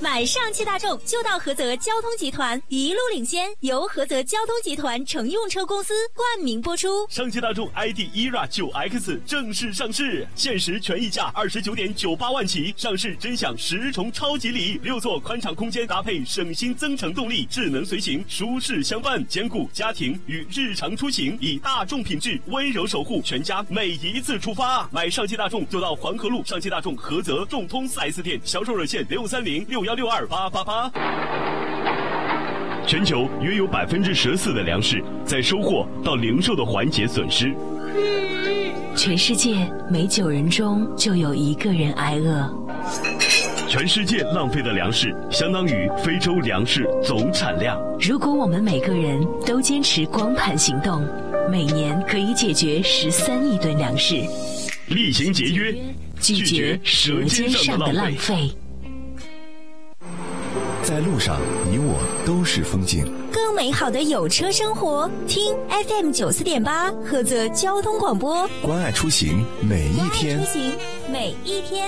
买上汽大众就到菏泽交通集团，一路领先，由菏泽交通集团乘用车公司冠名播出。 上汽大众 ID ERA 9X 正式上市，限时权益价29.98万起，上市真享10重超级礼，6座宽敞空间搭配省心增程动力，智能随行，舒适相伴，兼顾家庭与日常出行，以大众品质温柔守护全家每一次出发。买上汽大众就到黄河路上汽大众菏泽众通 4S 店，销售热线63061628888。全球约有14%的粮食在收获到零售的环节损失。 全世界每9人中就有1个人挨饿。 全世界浪费的粮食相当于非洲粮食总产量。 如果我们每个人都坚持光盘行动，每年可以解决13亿吨粮食。 厉行节约， 拒绝舌尖上的浪费。 在路上，你我都是风景。 更美好的有车生活，听 FM 94.8菏泽交通广播， 关爱出行每一天。 关爱出行每一天。